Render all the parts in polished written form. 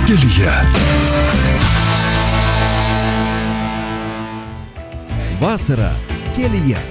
kelyje. Vasara kelyje.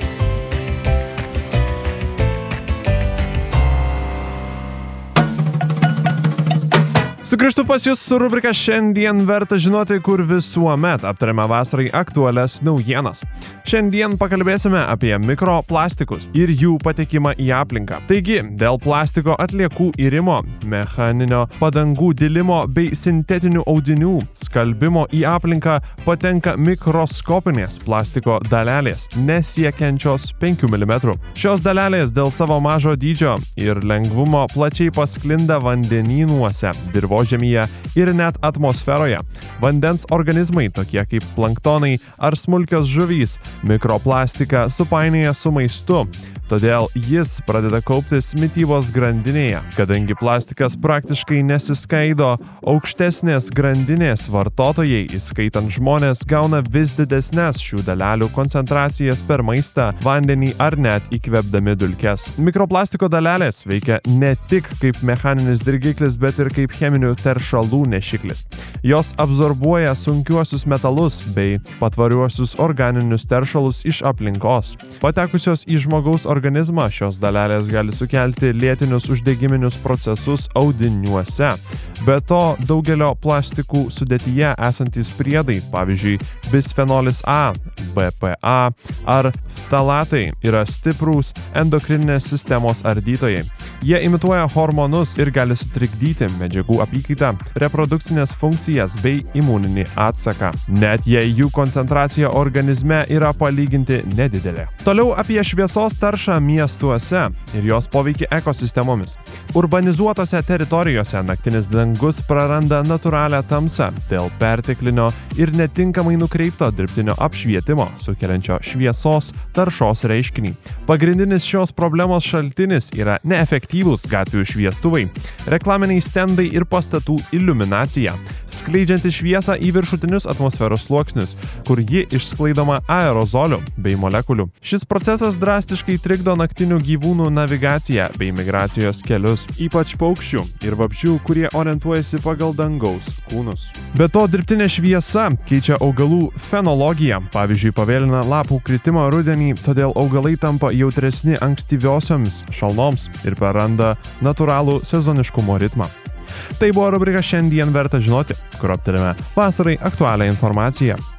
Sugrįžtu pas jūs su rubrika Šiandien verta žinoti, kur visuomet aptariame vasarai aktualias naujienas. Šiandien pakalbėsime apie mikroplastikus ir jų patekimą į aplinką. Taigi, dėl plastiko atliekų irimo, mechaninio padangų dilimo bei sintetinių audinių skalbimo į aplinką patenka mikroskopinės plastiko dalelės, nesiekiančios 5 mm. Šios dalelės dėl savo mažo dydžio ir lengvumo plačiai pasklinda vandenynuose, dirvožemyje ir net atmosferoje. Vandens organizmai, tokie kaip planktonai ar smulkios žuvys, mikroplastiką supainioja su maistu. Todėl jis pradeda kauptis mitybos grandinėje. Kadangi plastikas praktiškai nesiskaido, aukštesnės grandinės vartotojai, įskaitant žmonės, gauna vis didesnės šių dalelių koncentracijas per maistą, vandenį ar net įkvėpdami dulkes. Mikroplastiko dalelės veikia ne tik kaip mechaninis dirgiklis, bet ir kaip cheminių teršalų nešiklis. Jos absorbuoja sunkiuosius metalus bei patvariuosius organinius teršalus iš aplinkos. Patekusios į žmogaus organizmą, šios dalelės gali sukelti lėtinius uždegiminius procesus audiniuose. Be to, daugelio plastikų sudėtyje esantys priedai, pavyzdžiui, bisfenolis A, BPA ar ftalatai, yra stiprūs endokrininės sistemos ardytojai. Jie imituoja hormonus ir gali sutrikdyti medžiagų apykaitą, reprodukcinės funkcijas bei imuninį atsaką, net jei jų koncentracija organizme yra palyginti nedidelė. Toliau apie šviesos taršą miestuose ir jos poveikį ekosistemomis. Urbanizuotose teritorijose naktinis dangus praranda natūralią tamsą dėl perteklinio ir netinkamai nukreipto dirbtinio apšvietimo, sukeliančio šviesos taršos reiškinį. Pagrindinis šios problemos šaltinis yra neefektyvūs gatvių šviestuvai, reklaminiai stendai ir pastatų iliuminacija, skleidžianti šviesą į viršutinius atmosferos sluoksnius, kur ji išsklaidoma aerozolių bei molekulių. Šis procesas drastiškai trikdo naktinių gyvūnų navigaciją bei migracijos kelius, ypač paukščių ir vabzdžių, kurie orientuojasi pagal dangaus kūnus. Be to, dirbtinė šviesa keičia augalų fenologiją, pavyzdžiui, pavėlina lapų kritimą rudenį, todėl augalai tampa jautresni ankstyviosioms šalnoms ir praranda natūralų sezoniškumo ritmą. Tai buvo rubrika Šiandien verta žinoti, kur aptarėme vasarai aktualią informaciją.